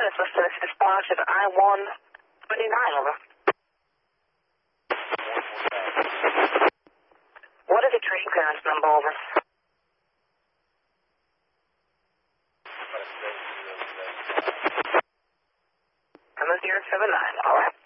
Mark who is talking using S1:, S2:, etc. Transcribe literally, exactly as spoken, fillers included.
S1: is listed as dispatch at I one twenty-nine, over. What is your train clearance number, over? Number zero seven nine, alright.